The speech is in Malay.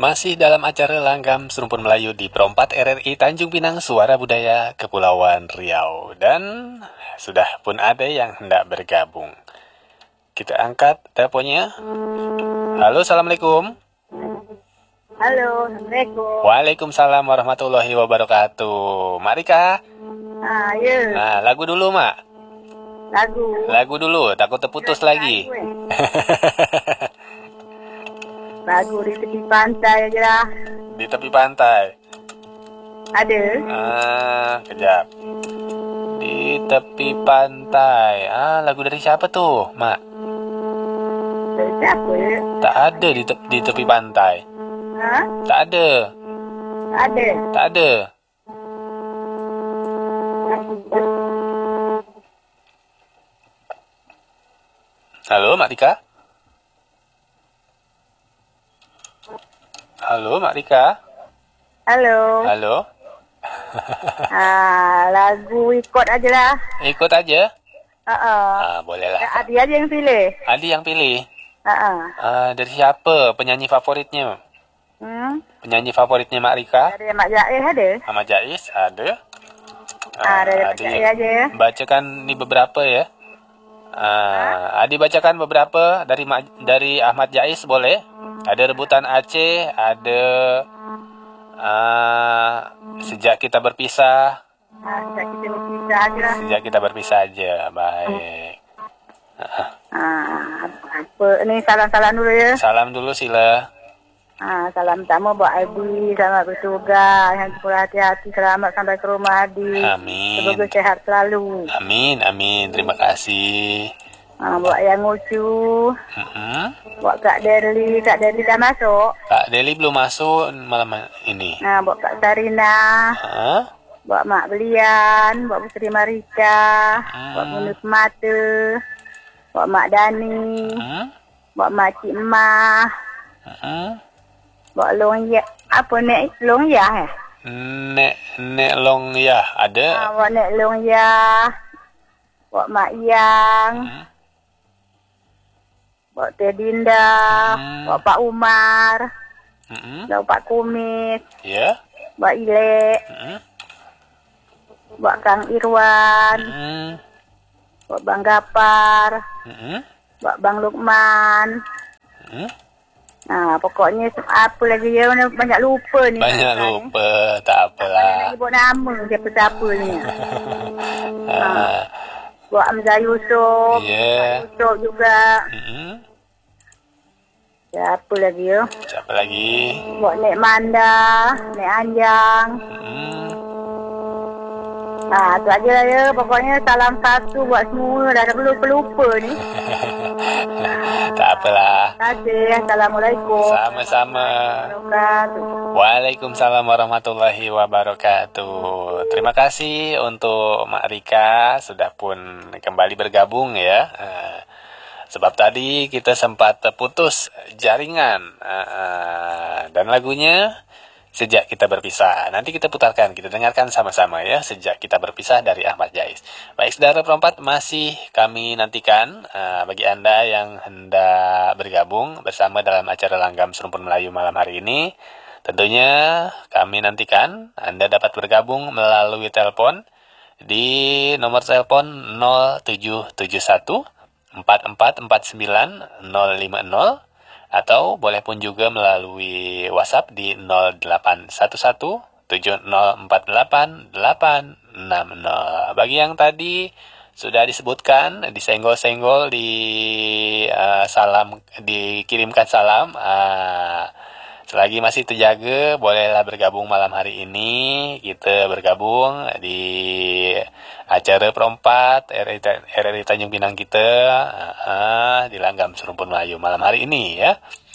Masih dalam acara Langgam Serumpun Melayu di Pro 4 RRI Tanjung Pinang, Suara Budaya Kepulauan Riau. Dan sudah pun ada yang hendak bergabung. Kita angkat teleponnya. Halo, Assalamualaikum. Halo, Assalamualaikum. Waalaikumsalam warahmatullahi wabarakatuh. Mak Rika. Ya. Nah, lagu dulu, Mak. Lagu dulu, takut terputus lagi. Lagu di tepi pantai aja lah. Di tepi pantai. Ada. Kejap. Di tepi pantai. Lagu dari siapa tuh, Mak? Dari siapa ya? Tak ada di tepi pantai. Hah? Tak ada. Ada. Tak ada. Halo, Mak Rika? Halo, Mak Rika? Halo. Halo? Lagu ikut aja lah. Ikut aja? Bolehlah. Adi aja yang pilih. Adi yang pilih? Dari siapa penyanyi favoritnya? Penyanyi favoritnya Mak Rika? Dari Mak Jais ada. Mak Jais ada? Dari Mak Jais aja ya. Bacakan ni beberapa ya. Adi bacakan beberapa dari Ahmad Jais boleh? Ada Rebutan Aceh, ada Sejak Kita Berpisah. Sejak Kita Berpisah aja lah. Sejak Kita Berpisah aja, baik. Apa ni, salam-salam dulu ya. Salam dulu sila. Salam pertama buat Adi, selamat bertugas, yang hati-hati, selamat sampai ke rumah Adi. Amin. Semoga sehat selalu. Amin, amin. Terima kasih. Buat yang Ucu, buat Kak Deli dah masuk. Kak Deli belum masuk malam ini. Buat Kak Sarina, buat Mak Belian, buat Putri Marika, buat Munus Mata, buat Mak Dani, buat Mak Cik Mah, buat Long Ya, apa Nek Long Ya Nek Long Ya ada. Buat Nek Long Ya, buat Mak Yang, buat Teh Dinda, buat Pak Umar, buat Pak Kumis, buat Ilek, buat Kang Irwan, buat Bang Gapar, buat Bang Lukman. Pokoknya apa lagi ya, banyak lupa ni. Banyak lupa, tak apalah. Nak sebut nama siapa-siapa ni. Buat Hamzah Yusof, Yusof juga. Siapa lagi ya? Siapa lagi? Buat Nek Manda, Nek Anjang. Tu aja lah ya. Pokoknya salam satu buat semua. Dah lupa ni. Tak apalah. Terima kasih. Assalamualaikum. Sama-sama. Waalaikumsalam warahmatullahi wabarakatuh. Terima kasih untuk Mak Rika sudah pun kembali bergabung ya. Sebab tadi kita sempat terputus jaringan. Dan lagunya Sejak Kita Berpisah. Nanti kita putarkan, kita dengarkan sama-sama ya. Sejak Kita Berpisah dari Ahmad Jais. Baik, saudara Pro 4, masih kami nantikan bagi Anda yang hendak bergabung bersama dalam acara Langgam Serumpun Melayu malam hari ini. Tentunya kami nantikan Anda dapat bergabung melalui telepon di nomor telepon 0771 4449 050. Atau boleh pun juga melalui WhatsApp di 0811 7048 860. Bagi yang tadi sudah disebutkan, disenggol-senggol, dikirimkan salam, selagi masih terjaga, bolehlah bergabung malam hari ini. Kita bergabung di acara Pro 4 RRI Tanjung Pinang kita di Langgam Serumpun Melayu malam hari ini ya.